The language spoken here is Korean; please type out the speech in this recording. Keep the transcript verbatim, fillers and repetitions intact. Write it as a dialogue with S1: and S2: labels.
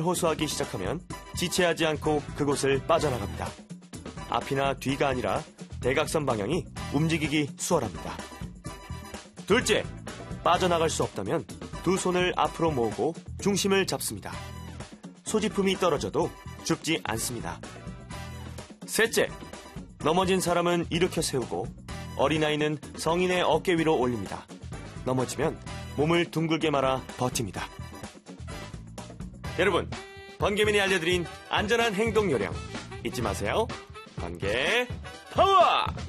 S1: 호소하기 시작하면 지체하지 않고 그곳을 빠져나갑니다. 앞이나 뒤가 아니라 대각선 방향이 움직이기 수월합니다. 둘째, 빠져나갈 수 없다면 두 손을 앞으로 모으고 중심을 잡습니다. 소지품이 떨어져도 죽지 않습니다. 셋째, 넘어진 사람은 일으켜 세우고 어린아이는 성인의 어깨 위로 올립니다. 넘어지면 몸을 둥글게 말아 버팁니다. 여러분, 번개맨이 알려드린 안전한 행동 요령 잊지 마세요. 번개 파워!